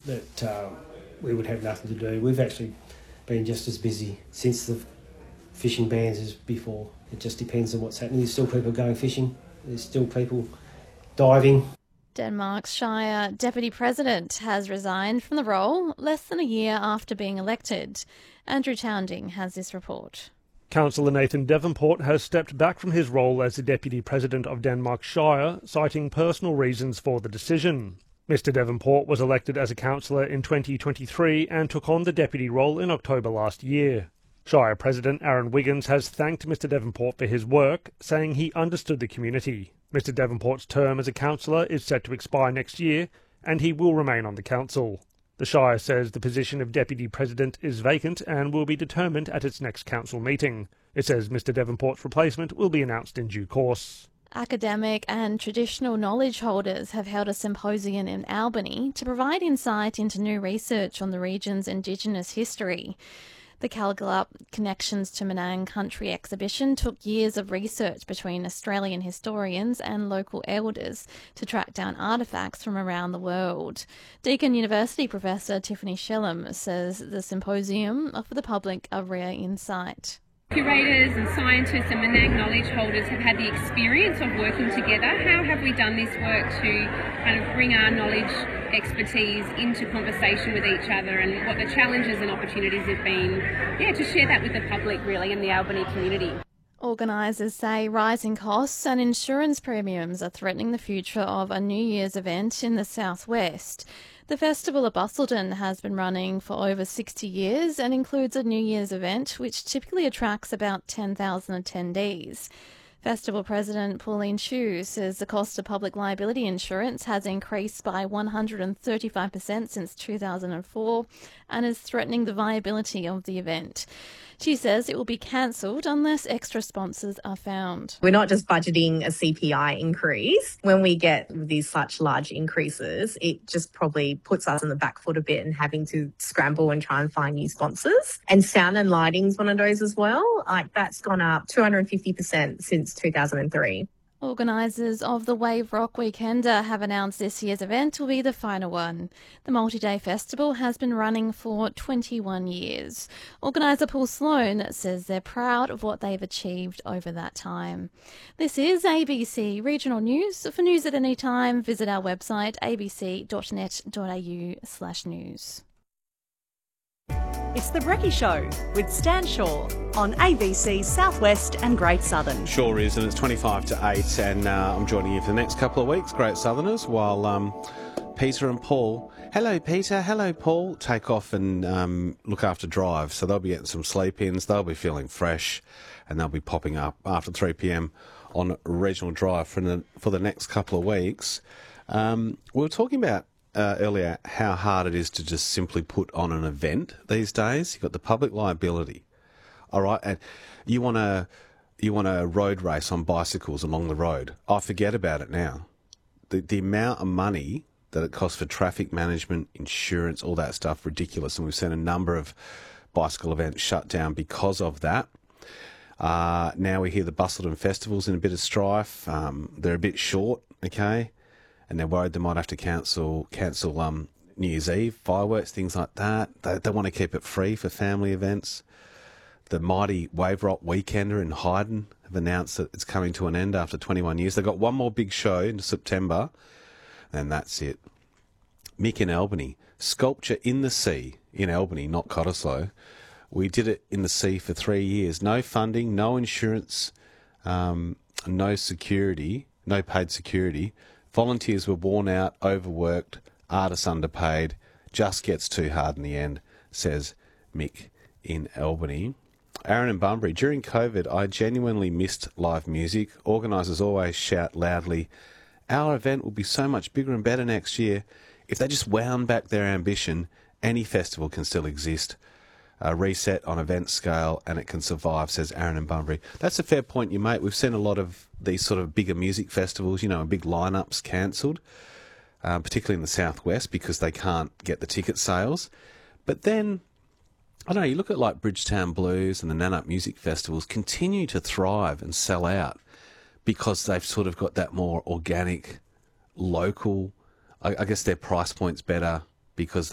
that we would have nothing to do. We've actually been just as busy since the fishing bans as before. It just depends on what's happening. There's still people going fishing. There's still people diving. Denmark's Shire Deputy President has resigned from the role less than a year after being elected. Andrew Townding has this report. Councillor Nathan Devonport has stepped back from his role as the Deputy President of Denmark Shire, citing personal reasons for the decision. Mr Devonport was elected as a councillor in 2023 and took on the deputy role in October last year. Shire President Aaron Wiggins has thanked Mr Devonport for his work, saying he understood the community. Mr Devonport's term as a councillor is set to expire next year, and he will remain on the council. The Shire says the position of Deputy President is vacant and will be determined at its next council meeting. It says Mr Devonport's replacement will be announced in due course. Academic and traditional knowledge holders have held a symposium in Albany to provide insight into new research on the region's Indigenous history. The Kalgallup Connections to Menang Country exhibition took years of research between Australian historians and local elders to track down artefacts from around the world. Deakin University Professor Tiffany Shellam says the symposium offered the public a rare insight. Curators and scientists and Menang knowledge holders have had the experience of working together. How have we done this work to kind of bring our knowledge expertise into conversation with each other, and what the challenges and opportunities have been, to share that with the public really in the Albany community. Organisers say rising costs and insurance premiums are threatening the future of a New Year's event in the southwest. The Festival of Busselton has been running for over 60 years and includes a New Year's event which typically attracts about 10,000 attendees. Festival President Pauline Chu says the cost of public liability insurance has increased by 135% since 2004 and is threatening the viability of the event. She says it will be cancelled unless extra sponsors are found. We're not just budgeting a CPI increase. When we get these such large increases, it just probably puts us on the back foot a bit and having to scramble and try and find new sponsors. And sound and lighting's one of those as well. That's gone up 250% since 2003. Organisers of the Wave Rock Weekender have announced this year's event will be the final one. The multi-day festival has been running for 21 years. Organiser Paul Sloan says they're proud of what they've achieved over that time. This is ABC Regional News. For news at any time, visit our website abc.net.au/news. It's The Brekkie Show with Stan Shaw on ABC Southwest and Great Southern. Sure is, and it's 25 to 8, and I'm joining you for the next couple of weeks, Great Southerners, while Peter and Paul, hello Peter, hello Paul, take off and look after drive. So they'll be getting some sleep-ins, they'll be feeling fresh, and they'll be popping up after 3 p.m. on Regional Drive for the next couple of weeks. We were talking about earlier how hard it is to just simply put on an event these days. You've got the public liability, all right, and you want a road race on bicycles along the road. I forget about it now. The amount of money that it costs for traffic management, insurance, all that stuff, ridiculous. And we've seen a number of bicycle events shut down because of that. Now we hear the Busselton Festival's in a bit of strife. They're a bit short, okay, and they're worried they might have to cancel New Year's Eve, fireworks, things like that. They want to keep it free for family events. The mighty Wave Rock Weekender in Hyden have announced that it's coming to an end after 21 years. They've got one more big show in September, and that's it. Mick in Albany, Sculpture in the Sea in Albany, not Cottesloe. We did it in the sea for 3 years. No funding, no insurance, no security, no paid security. Volunteers were worn out, overworked, artists underpaid. Just gets too hard in the end, says Mick in Albany. Aaron and Bunbury, during COVID, I genuinely missed live music. Organisers always shout loudly, our event will be so much bigger and better next year. If they just wound back their ambition, any festival can still exist. Reset on event scale and it can survive, says Aaron and Bunbury. That's a fair point you make. We've seen a lot of these sort of bigger music festivals, and big lineups cancelled, particularly in the southwest because they can't get the ticket sales. But then, I don't know, you look at like Bridgetown Blues and the Nannup Music Festivals continue to thrive and sell out because they've sort of got that more organic, local, I guess their price point's better because